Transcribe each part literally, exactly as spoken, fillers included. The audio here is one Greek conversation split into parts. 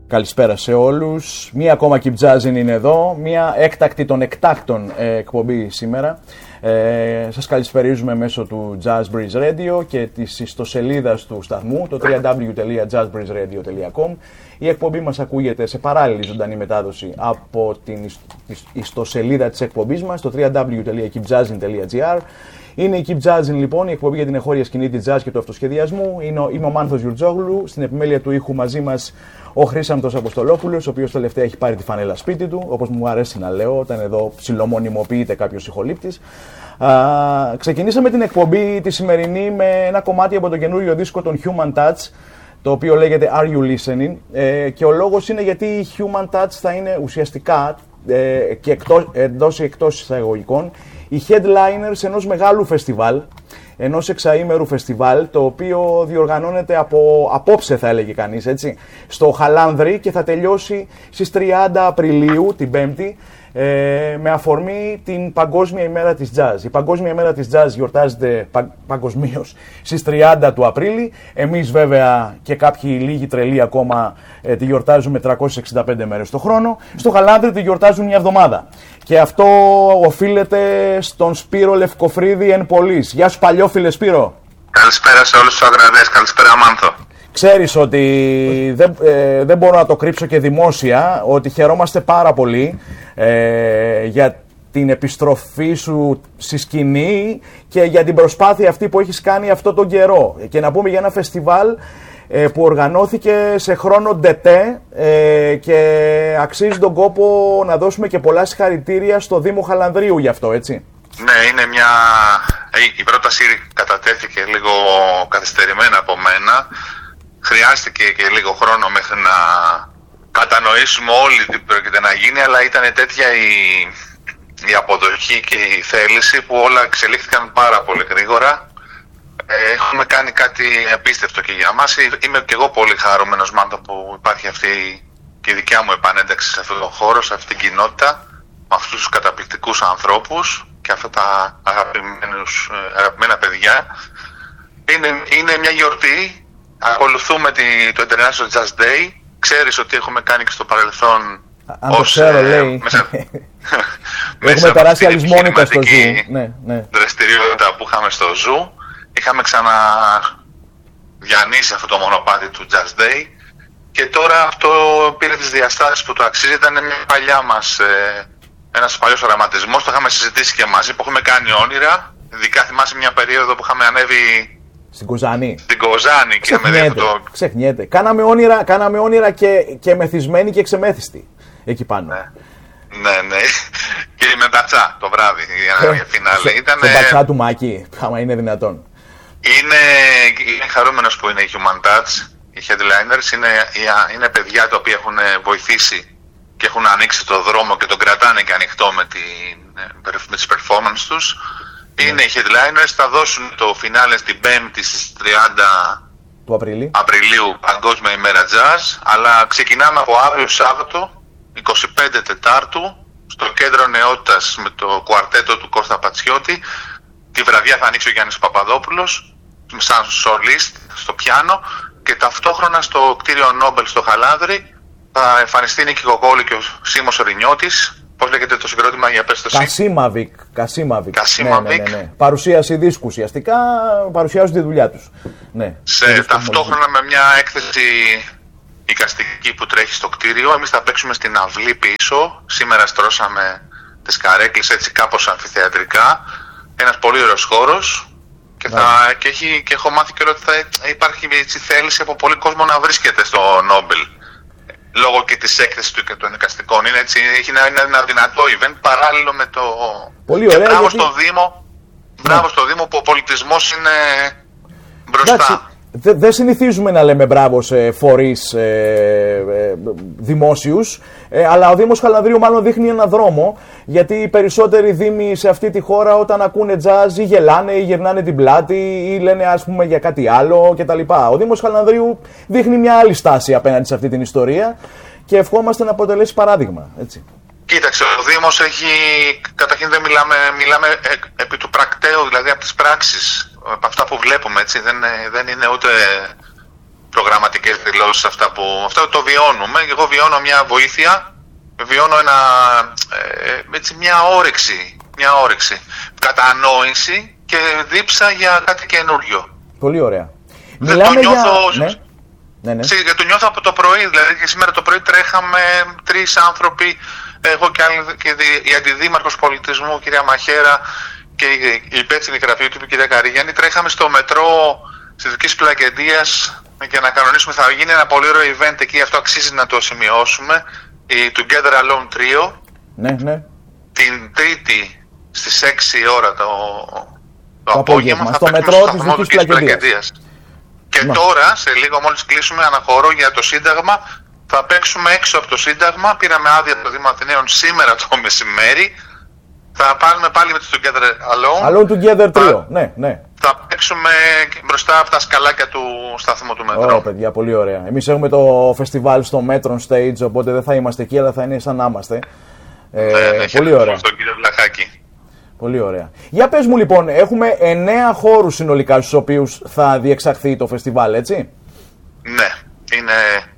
Καλησπέρα σε όλους. Μία ακόμα Keep Jazzin' είναι εδώ. Μία έκτακτη των εκτάκτων ε, εκπομπή σήμερα. Ε, σας καλησπερίζουμε μέσω του Jazz Breeze Radio και της ιστοσελίδας του σταθμού, το double-u double-u double-u τελεία jazz breeze radio τελεία com. Η εκπομπή μας ακούγεται σε παράλληλη ζωντανή μετάδοση από την ιστοσελίδα της εκπομπής μας, το double-u double-u double-u τελεία keep jazzin τελεία gr. Είναι η Keep Jazzin' λοιπόν, η εκπομπή για την εγχώρια σκηνή της jazz και του αυτοσχεδιασμού. Είναι, είμαι ο Μάνθος Γιουρτζόγλου, στην επιμέλεια του ήχου μαζί μας ο Χρύσανθος Αποστολόπουλος, ο οποίος τελευταία έχει πάρει τη φανέλα σπίτι του, όπως μου αρέσει να λέω, όταν εδώ ψιλομονιμοποιείται κάποιος ηχολήπτης. Α, ξεκινήσαμε την εκπομπή τη σημερινή με ένα κομμάτι από το καινούριο δίσκο των Human Touch, το οποίο λέγεται Are You Listening? Ε, και ο λόγος είναι γιατί οι Human Touch θα είναι ουσιαστικά ε, και εκτός, εντός ή εκτός εισαγωγικών οι headliners ενός μεγάλου φεστιβάλ, ενός εξαήμερου φεστιβάλ, το οποίο διοργανώνεται από απόψε, θα έλεγε κανείς, έτσι, στο Χαλάνδρι και θα τελειώσει στις τριάντα Απριλίου, την Πέμπτη, ε, με αφορμή την Παγκόσμια ημέρα της Jazz. Η Παγκόσμια ημέρα της Jazz γιορτάζεται πα, παγκοσμίως στις τριάντα του Απρίλη. Εμείς βέβαια και κάποιοι λίγοι τρελοί ακόμα ε, τη γιορτάζουμε τριακόσιες εξήντα πέντε μέρες το χρόνο. Στο Χαλάνδρι τη γιορτάζουν μια εβδομάδα. Και αυτό οφείλεται στον Σπύρο Λευκοφρίδη εν πολλής. Γεια σου παλιόφιλε Σπύρο. Καλησπέρα σε όλους τους αγραδές. Καλησπέρα Μάνθο. Ξέρεις ότι δεν, ε, δεν μπορώ να το κρύψω και δημόσια, ότι χαιρόμαστε πάρα πολύ ε, για την επιστροφή σου στη σκηνή και για την προσπάθεια αυτή που έχεις κάνει αυτό τον καιρό. Και να πούμε για ένα φεστιβάλ ε, που οργανώθηκε σε χρόνο ντετέ ε, και αξίζει τον κόπο να δώσουμε και πολλά συγχαρητήρια στο Δήμο Χαλανδρίου γι' αυτό, έτσι. Ναι, είναι μια... η πρόταση κατατέθηκε λίγο καθυστερημένα από μένα. Χρειάστηκε και λίγο χρόνο μέχρι να κατανοήσουμε όλοι τι πρόκειται να γίνει, αλλά ήταν τέτοια η, η αποδοχή και η θέληση που όλα εξελίχθηκαν πάρα πολύ γρήγορα. Ε, έχουμε κάνει κάτι απίστευτο και για μας. Είμαι και εγώ πολύ χαρούμενος, Μάνθο, που υπάρχει αυτή και η δικιά μου επανένταξη σε αυτόν τον χώρο, σε αυτήν την κοινότητα, με αυτούς τους καταπληκτικούς ανθρώπους και αυτά τα αγαπημένα παιδιά. Είναι, είναι μια γιορτή. Ακολουθούμε τη, το International Jazz Day. Ξέρεις ότι έχουμε κάνει και στο παρελθόν. Αν ως, το ξέρω, ε, λέει. Μέσα, έχουμε περάσει αλυσμόνικα στο Ζου. Ναι, ναι. Δραστηριότητα που είχαμε στο Ζου. Είχαμε ξαναδιανύσει αυτό το μονοπάτι του Jazz Day. Και τώρα αυτό πήρε τις διαστάσεις που το αξίζει. Ήταν μια παλιά μας, ε, ένας παλιός οραματισμός. Το είχαμε συζητήσει και μαζί, που έχουμε κάνει όνειρα. Ειδικά θυμάσαι μια περίοδο που είχαμε ανέβει στην Κοζάνη. Στην Κοζάνη και με αυτό. Ξεχνιέται. Κάναμε όνειρα, κάναμε όνειρα και, και μεθυσμένοι και ξεμέθιστοι εκεί πάνω. Ναι, ναι. ναι. Και με μπατσά το βράδυ για φινάλε. Ήταν το μπατσά του Μάκη, άμα είναι δυνατόν. Είναι, είναι χαρούμενος που είναι οι Human Touch, οι headliners. Είναι, είναι παιδιά τα οποία έχουν βοηθήσει και έχουν ανοίξει το δρόμο και τον κρατάνε και ανοιχτό με, την, με τις performance τους. Είναι οι headliners, θα δώσουν το φινάλε στην Πέμπτη στις τριάντα του Απριλίου. Απριλίου, Παγκόσμια ημέρα Jazz, αλλά ξεκινάμε από αύριο Σάββατο, είκοσι πέντε Τετάρτου, στο Κέντρο Νεότητας με το κουαρτέτο του Κώστα Πατσιώτη. Τη βραδιά θα ανοίξει ο Γιάννης Παπαδόπουλος, σαν σολίστ στο πιάνο, και ταυτόχρονα στο κτίριο Νόμπελ στο Χαλάνδρι θα εμφανιστεί η Νίκη Κοκόλη και ο Σίμος Ορινιώτης. Πώς λέγεται το συγκρότημα, για πες το εσύ. Κασίμαβικ. Κασίμαβικ. Κασίμαβικ. Ναι, ναι, ναι. Παρουσίαση δίσκου ουσιαστικά, παρουσιάζουν τη δουλειά τους. Ναι. Σε, ταυτόχρονα με μια έκθεση εικαστική που τρέχει στο κτίριο. Εμείς θα παίξουμε στην αυλή πίσω. Σήμερα στρώσαμε τις καρέκλες έτσι κάπως αμφιθεατρικά. Ένας πολύ ωραίος χώρος. Και, θα, και, έχει, και έχω μάθει και ότι θα υπάρχει έτσι θέληση από πολύ κόσμο να βρίσκεται στο Νόμπελ. Λόγω και της έκθεσης του και των εικαστικών. Είναι έτσι, έχει ένα, ένα δυνατό event παράλληλο με το... Πολύ ωραία. Και μπράβο γιατί... στο Δήμο, μπράβο ναι. στο Δήμο που ο πολιτισμός είναι μπροστά. Εντάξει, δεν δε συνηθίζουμε να λέμε μπράβο σε φορείς ε, ε, δημόσιους, ε, αλλά ο Δήμος Χαλανδρίου μάλλον δείχνει έναν δρόμο, γιατί οι περισσότεροι δήμοι σε αυτή τη χώρα όταν ακούνε jazz ή γελάνε ή γυρνάνε την πλάτη ή λένε ας πούμε για κάτι άλλο κτλ. Ο Δήμος Χαλανδρίου δείχνει μια άλλη στάση απέναντι σε αυτή την ιστορία και ευχόμαστε να αποτελέσει παράδειγμα, έτσι. Κοίταξε, ο Δήμος έχει, καταρχήν δεν μιλάμε, μιλάμε επί του πρακτέου, δηλαδή από τις πράξεις, από αυτά που βλέπουμε, έτσι, δεν, δεν είναι ούτε προγραμματικές δηλώσεις, αυτά που αυτό το βιώνουμε. Εγώ βιώνω μια βοήθεια, βιώνω ένα, ε, έτσι μια όρεξη, μια όρεξη, κατανόηση και δίψα για κάτι καινούριο. Πολύ ωραία. Δεν το νιώθω, για... ναι. Ναι, ναι. Το νιώθω από το πρωί, δηλαδή και σήμερα το πρωί τρέχαμε τρεις άνθρωποι, εγώ και, άλλοι, και η αντιδήμαρχος πολιτισμού, κυρία Μαχέρα, και η υπεύθυνη γραφείου του, κυρία Καρίγιαννη, τρέχαμε στο μετρό της Δυτικής Πλακεντίας για να κανονίσουμε. Θα γίνει ένα πολύ ωραίο event εκεί, αυτό αξίζει να το σημειώσουμε. Η Together Alone Trio. Ναι, ναι. Την Τρίτη στις έξι η ώρα το, το, το απόγευμα, στο μετρό της Δυτικής Πλακεντίας. Και ναι. Τώρα, σε λίγο μόλις κλείσουμε, αναχωρώ για το Σύνταγμα. Θα παίξουμε έξω από το Σύνταγμα. Πήραμε άδεια το Δήμο Αθηναίων σήμερα το μεσημέρι. Θα πάρουμε πάλι με το Together Alone. Alone Together Trio, ναι, ναι. Θα παίξουμε μπροστά από τα σκαλάκια του σταθμού του μετρό. Ωραία, παιδιά, πολύ ωραία. Εμείς έχουμε το φεστιβάλ στο Metron Stage, οπότε δεν θα είμαστε εκεί, αλλά θα είναι σαν να είμαστε. Ε, ναι, ναι, πολύ ωραία. Στον κύριο Βλαχάκη. Πολύ ωραία. Για πες μου λοιπόν, έχουμε εννέα χώρους συνολικά στους οποίους θα διεξαχθεί το φεστιβάλ, έτσι? Ναι, είναι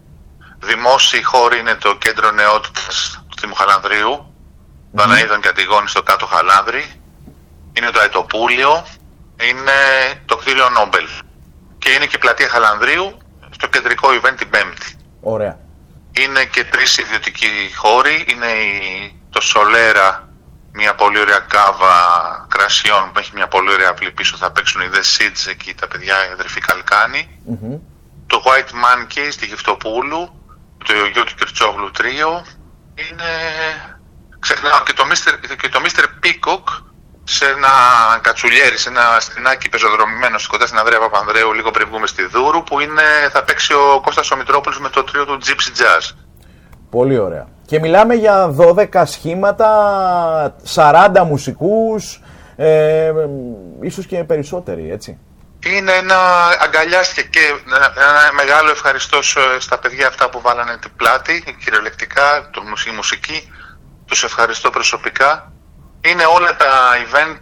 δημόσιοι χώροι, είναι το Κέντρο Νεότητας του Δήμου Χαλανδρίου, το Αναείδων και Αντιγόνης στο Κάτω Χαλάνδρη, είναι το Αετοπούλιο, είναι το κτίριο Νόμπελ και είναι και η Πλατεία Χαλανδρίου στο κεντρικό event την Πέμπτη. Ωραία. Είναι και τρεις ιδιωτικοί χώροι, είναι η, το Σολέρα, μια πολύ ωραία κάβα κρασιών που έχει μια πολύ ωραία αυλή πίσω, θα παίξουν οι The Seeds εκεί, τα παιδιά, η αδερφή Καλκάνη. Mm-hmm. Το White Monkey στη Γυφτοπούλου, το Γιώργη Κυρτσόγλου Τρίο, είναι... Ξεχνάω και το Mister, και το Mister Peacock σε ένα κατσουλιέρι, σε ένα στενάκι πεζοδρομημένο κοντά στην Ανδρέα Παπανδρέου, λίγο πριν βγούμε στη Δούρου, που είναι, θα παίξει ο Κώστας ο Μητρόπουλος με το τρίο του Gypsy Jazz. Πολύ ωραία. Και μιλάμε για δώδεκα σχήματα, σαράντα μουσικούς, ε, ίσως και περισσότεροι, έτσι. Είναι ένα, αγκαλιάστηκε και ένα μεγάλο ευχαριστώ στα παιδιά αυτά που βάλανε την πλάτη, κυριολεκτικά, το η μουσική, τους ευχαριστώ προσωπικά. Είναι όλα τα event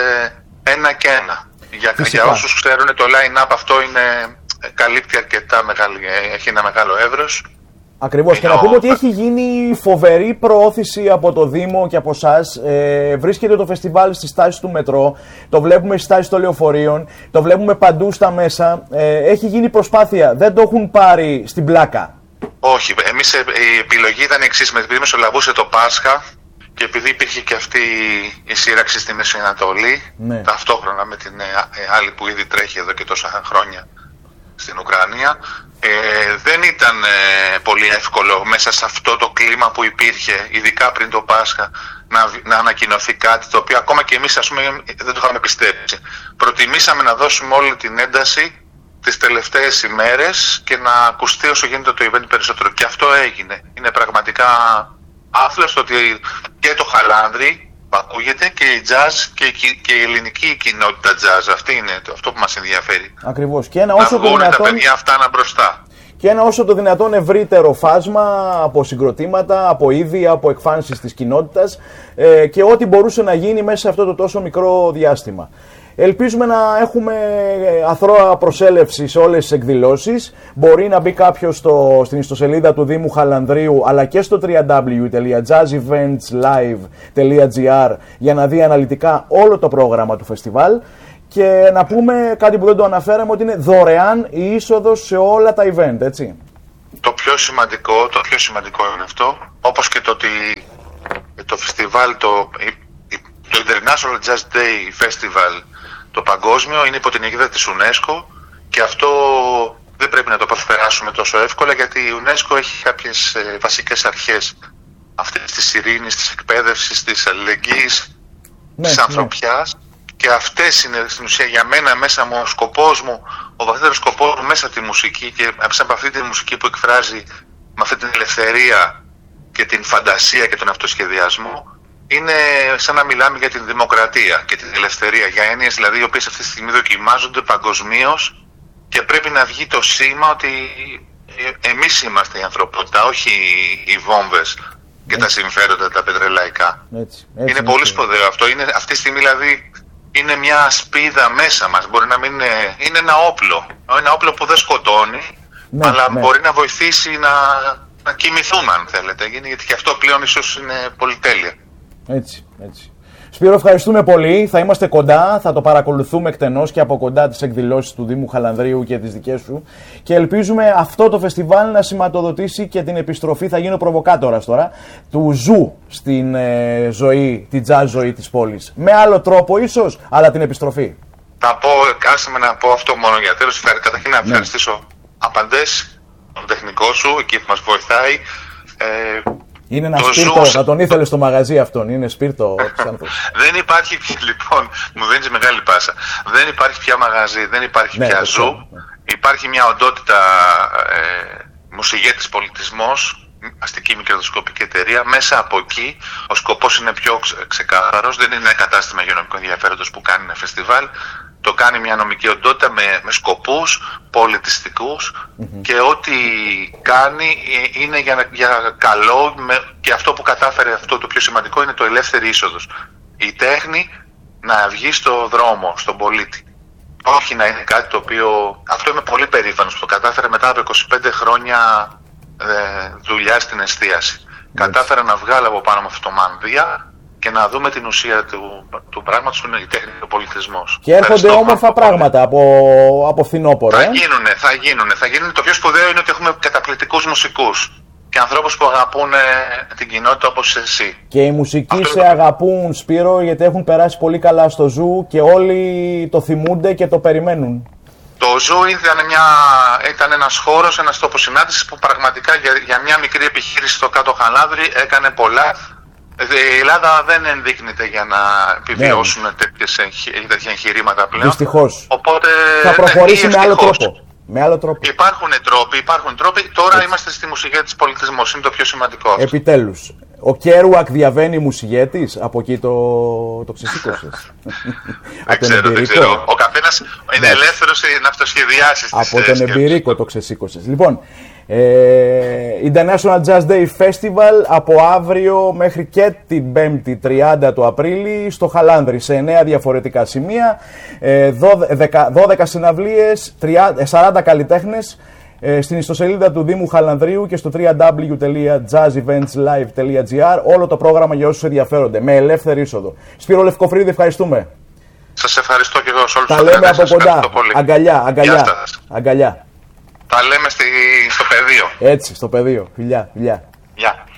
ε, ένα και ένα. Για, για όσους ξέρουν, το line-up αυτό είναι, καλύπτει αρκετά μεγάλη, έχει ένα μεγάλο εύρος. Ακριβώς. Και να πούμε ότι έχει γίνει φοβερή προώθηση από το Δήμο και από εσάς. Ε, βρίσκεται το φεστιβάλ στις στάσεις του μετρό, το βλέπουμε στις στάσεις των λεωφορείων, το βλέπουμε παντού στα μέσα. Ε, έχει γίνει προσπάθεια. Δεν το έχουν πάρει στην πλάκα. Όχι. Εμείς η επιλογή ήταν εξής. Επειδή μεσολαβούσε το Πάσχα και επειδή υπήρχε και αυτή η σύραξη στη Μέση Ανατολή, ναι, ταυτόχρονα με την άλλη που ήδη τρέχει εδώ και τόσα χρόνια στην Ουκρανία, ε, δεν ήταν ε, πολύ εύκολο μέσα σε αυτό το κλίμα που υπήρχε, ειδικά πριν το Πάσχα, να, να ανακοινωθεί κάτι το οποίο ακόμα και εμείς, ας πούμε, δεν το είχαμε πιστέψει. Προτιμήσαμε να δώσουμε όλη την ένταση τις τελευταίες ημέρες και να ακουστεί όσο γίνεται το event περισσότερο. Και αυτό έγινε. Είναι πραγματικά άθλος ότι και το Χαλάνδρι ακούγεται και η jazz και η, και η ελληνική κοινότητα jazz. Αυτή είναι το, αυτό που μας ενδιαφέρει. Ακριβώς. Και ένα όσο να βγουν δυνατόν... τα παιδιά αυτά να μπροστά. Και ένα όσο το δυνατόν ευρύτερο φάσμα από συγκροτήματα, από είδη, από εκφάνσεις της κοινότητας ε, και ό,τι μπορούσε να γίνει μέσα σε αυτό το τόσο μικρό διάστημα. Ελπίζουμε να έχουμε αθρώα προσέλευση σε όλες τις εκδηλώσεις. Μπορεί να μπει κάποιος στο, στην ιστοσελίδα του Δήμου Χαλανδρίου αλλά και στο double-u double-u double-u τελεία jazz events live τελεία gr για να δει αναλυτικά όλο το πρόγραμμα του φεστιβάλ. Και να πούμε κάτι που δεν το αναφέραμε, ότι είναι δωρεάν η είσοδος σε όλα τα event, έτσι. Το πιο σημαντικό, το πιο σημαντικό είναι αυτό, όπως και το ότι το φεστιβάλ, το, το International Jazz Day Festival, το παγκόσμιο, είναι υπό την αιγίδα της UNESCO και αυτό δεν πρέπει να το προσπεράσουμε τόσο εύκολα, γιατί η UNESCO έχει κάποιες ε, βασικές αρχές αυτής της ειρήνης, της εκπαίδευσης, της αλληλεγγύης, ναι, της ανθρωπιάς. Ναι. Και αυτές είναι στην ουσία για μένα μέσα μου ο σκοπός μου, ο βαθύτερος σκοπός μου μέσα από τη μουσική και μέσα από αυτή τη μουσική που εκφράζει με αυτή την ελευθερία και την φαντασία και τον αυτοσχεδιασμό, είναι σαν να μιλάμε για την δημοκρατία και την ελευθερία, για έννοιες δηλαδή οι οποίες αυτή τη στιγμή δοκιμάζονται παγκοσμίως και πρέπει να βγει το σήμα ότι εμείς είμαστε η ανθρωπότητα, όχι οι βόμβες και τα συμφέροντα τα πετρελαϊκά. Έτσι, έτσι, είναι πολύ σπουδαίο αυτό. Είναι, αυτή τη στιγμή δηλαδή είναι μια σπίδα μέσα μας. Μπορεί να μην είναι, είναι ένα όπλο. Ένα όπλο που δεν σκοτώνει, Ναι, αλλά ναι. μπορεί να βοηθήσει να, να κοιμηθούμε, αν θέλετε, γιατί και αυτό πλέον ίσως είναι πολυτέλεια. Έτσι, έτσι. Σπύρο, ευχαριστούμε πολύ. Θα είμαστε κοντά, θα το παρακολουθούμε εκτενώς και από κοντά τις εκδηλώσεις του Δήμου Χαλανδρίου και τις δικές σου. Και ελπίζουμε αυτό το φεστιβάλ να σηματοδοτήσει και την επιστροφή, θα γίνω προβοκάτορας τώρα, του ζου στην ε, ζωή, την jazz ζωή της πόλης. Με άλλο τρόπο ίσως, αλλά την επιστροφή. Θα πω, άσε με να πω αυτό μόνο για τέλος. Καταρχήν να ευχαριστήσω απαντές, τον τεχνικό σου, εκεί που μας βοηθάει. Ε, Είναι ένα σπίρτο, θα τον ήθελε στο μαγαζί αυτόν, είναι σπίρτο. Δεν υπάρχει, λοιπόν, μου δίνεις μεγάλη πάσα. Δεν υπάρχει πια μαγαζί, δεν υπάρχει ναι, πια ζου. Ναι. Υπάρχει μια οντότητα ε, μουσιγέτης πολιτισμός, αστική μικροδοσκοπική εταιρεία. Μέσα από εκεί ο σκοπός είναι πιο ξεκάθαρος. Δεν είναι ένα κατάστημα υγειονομικού ενδιαφέροντος που κάνει ένα φεστιβάλ. Το κάνει μια νομική οντότητα με, με σκοπούς πολιτιστικούς mm-hmm. και ό,τι κάνει είναι για, για καλό με, και αυτό που κατάφερε αυτό το πιο σημαντικό είναι το ελεύθερη είσοδος. Η τέχνη να βγει στο δρόμο, στον πολίτη. Όχι να είναι κάτι το οποίο... Αυτό είμαι πολύ περήφανος που το κατάφερε μετά από είκοσι πέντε χρόνια ε, δουλειά στην εστίαση. Mm-hmm. Κατάφερα να βγάλω από πάνω με αυτό το μανδύα και να δούμε την ουσία του, του πράγματος που είναι η τέχνη και ο πολιτισμός. Και έρχονται όμορφα πράγματα από, από φθινόπωρο. Θα ε? γίνουνε, θα γίνουνε, θα γίνουνε. Το πιο σπουδαίο είναι ότι έχουμε καταπληκτικούς μουσικούς και ανθρώπους που αγαπούν την κοινότητα όπως εσύ. Και οι μουσικοί αυτό σε το... αγαπούν, Σπύρο, γιατί έχουν περάσει πολύ καλά στο ζου και όλοι το θυμούνται και το περιμένουν. Το ζου ήταν, μια, ήταν ένας χώρος, ένας τόπος συνάντησης που πραγματικά για, για μια μικρή επιχείρηση στο Κάτω Χαλάνδρη έκανε πολλά. Η Ελλάδα δεν ενδείκνυται για να επιβιώσουν ναι. τέτοιες, τέτοια εγχειρήματα πλέον. Δυστυχώς. Οπότε, θα προχωρήσει ναι, με, άλλο τρόπο. με άλλο τρόπο. Υπάρχουν τρόποι, υπάρχουν τρόποι. Τώρα Έτσι. είμαστε στη μουσιγέτη πολιτισμός. Είναι το πιο σημαντικό αυτό. Επιτέλους. Ο Κέρουακ διαβαίνει μουσιγέτης. Από εκεί το, το ξεσήκωσες. δεν ξέρω, δεν ξέρω. Ο καθένας είναι ελεύθερος να αυτοσχεδιάσει. Από τον εμπειρίκο το ξεσήκωσες. Λοιπόν, Ε, International Jazz Day Festival από αύριο μέχρι και την πέμπτη τριάντα του Απρίλη στο Χαλάνδρι σε εννέα διαφορετικά σημεία, ε, δώδεκα, δώδεκα συναυλίες, σαράντα καλλιτέχνες ε, στην ιστοσελίδα του Δήμου Χαλανδρίου και στο double-u double-u double-u τελεία jazz events live τελεία gr όλο το πρόγραμμα για όσους ενδιαφέρονται με ελεύθερη είσοδο. Σπύρο Λευκοφρίδη, ευχαριστούμε. Σας ευχαριστώ και εγώ σε όλους τους Τα λέμε από κοντά. Αγκαλιά, αγκαλιά, αγκαλιά. Τα λέμε στη, στο πεδίο. Έτσι, στο πεδίο. Φιλιά, φιλιά. Γεια.